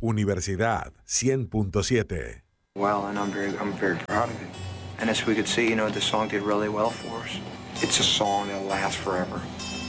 Universidad 100.7. Well, and I'm very proud of it. And as we could see, the song did really well for us. It's a song that'll last forever.